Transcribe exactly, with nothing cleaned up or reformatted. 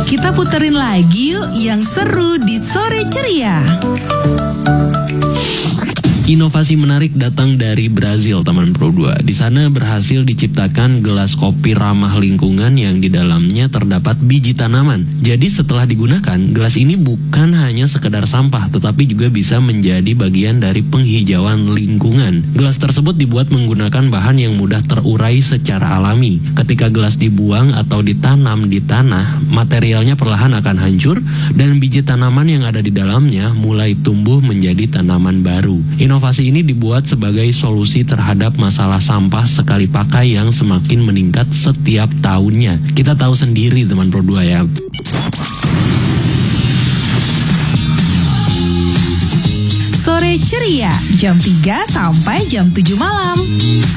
Kita puterin lagi yuk yang seru di Sore Ceria. Inovasi menarik datang dari Brazil, teman Pro dua. Di sana berhasil diciptakan gelas kopi ramah lingkungan yang di dalamnya terdapat biji tanaman. Jadi setelah digunakan, gelas ini bukan hanya sekedar sampah, tetapi juga bisa menjadi bagian dari penghijauan lingkungan. Gelas tersebut dibuat menggunakan bahan yang mudah terurai secara alami. Ketika gelas dibuang atau ditanam di tanah, materialnya perlahan akan hancur dan biji tanaman yang ada di dalamnya mulai tumbuh menjadi tanaman baru. Inovasi ini dibuat sebagai solusi terhadap masalah sampah sekali pakai yang semakin meningkat setiap tahunnya. Kita tahu sendiri teman Pro dua ya. Sore Ceria, jam tiga sampai jam tujuh malam.